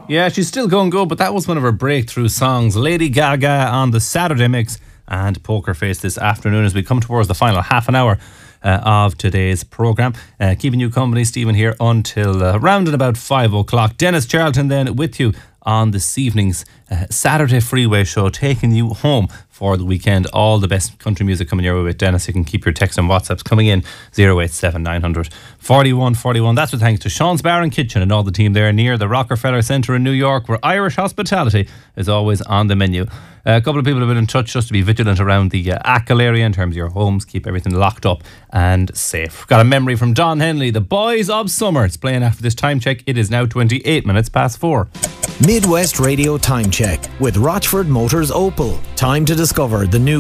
Yeah, she's still going good, but that was one of her breakthrough songs. Lady Gaga on the Saturday Mix and Poker Face this afternoon as we come towards the final half an hour of today's programme. Keeping you company, Stephen here until around and about 5 o'clock. Dennis Charlton then with you on this evening's Saturday Freeway show, taking you home for the weekend. All the best country music coming your way with Dennis. You can keep your texts and WhatsApps coming in 087 900 41 41. That's with thanks to Sean's Bar and Kitchen and all the team there near the Rockefeller Centre in New York, where Irish hospitality is always on the menu. A couple of people have been in touch just to be vigilant around the Achill area in terms of your homes. Keep everything locked up and safe. Got a memory from Don Henley, The Boys of Summer. It's playing after this time check. It is now 28 minutes past 4. Midwest Radio Time Check with Rochford Motors Opel. Time to discover the new